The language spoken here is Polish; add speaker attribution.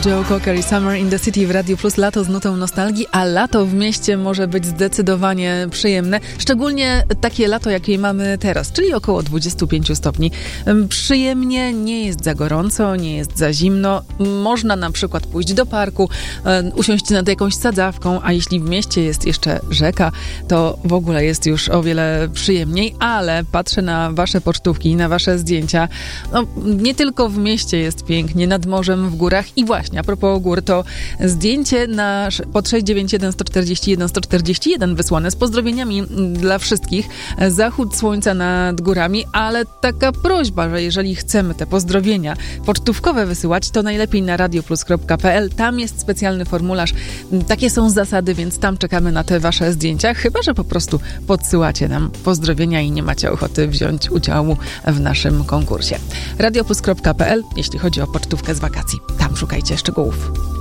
Speaker 1: Joe Cocker i Summer in the City w Radio Plus. Lato z nutą nostalgii, a lato w mieście może być zdecydowanie przyjemne. Szczególnie takie lato, jakie mamy teraz, czyli około 25 stopni. Przyjemnie, nie jest za gorąco, nie jest za zimno. Można na przykład pójść do parku, usiąść nad jakąś sadzawką, a jeśli w mieście jest jeszcze rzeka, to w ogóle jest już o wiele przyjemniej, ale patrzę na wasze pocztówki, na wasze zdjęcia. No, nie tylko w mieście jest pięknie, nad morzem, w górach. I właśnie, a propos gór, to zdjęcie pod 691 141 141 wysłane z pozdrowieniami dla wszystkich. Zachód słońca nad górami, ale taka prośba, że jeżeli chcemy te pozdrowienia pocztówkowe wysyłać, to najlepiej na radioplus.pl. Tam jest specjalny formularz. Takie są zasady, więc tam czekamy na te wasze zdjęcia, chyba że po prostu podsyłacie nam pozdrowienia i nie macie ochoty wziąć udziału w naszym konkursie. radioplus.pl, jeśli chodzi o pocztówkę z wakacji. Tam szukajcie szczegółów.